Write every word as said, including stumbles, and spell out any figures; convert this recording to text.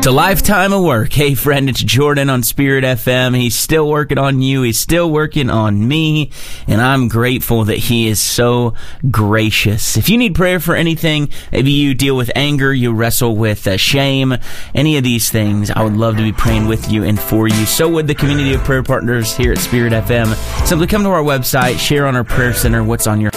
It's a lifetime of work. Hey, friend, it's Jordan on Spirit F M. He's still working on you. He's still working on me. And I'm grateful that he is so gracious. If you need prayer for anything, maybe you deal with anger, you wrestle with uh, shame, any of these things, I would love to be praying with you and for you. So would the community of prayer partners here at Spirit F M. Simply come to our website, share on our prayer center what's on your